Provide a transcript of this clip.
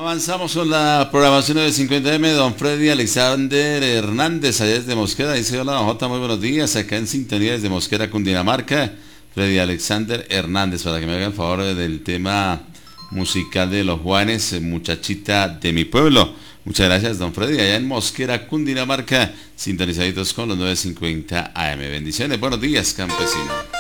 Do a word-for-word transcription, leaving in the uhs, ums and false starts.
Avanzamos con la programación de cincuenta eme. Don Freddy Alexander Hernández, allá desde Mosquera, dice: hola, don Jota, muy buenos días, acá en sintonía desde Mosquera, Cundinamarca. Freddy Alexander Hernández, para que me haga el favor del tema musical de Los Juanes, Muchachita de mi pueblo. Muchas gracias, don Freddy, allá en Mosquera, Cundinamarca, sintonizaditos con los nueve cincuenta A M. Bendiciones, buenos días, campesino.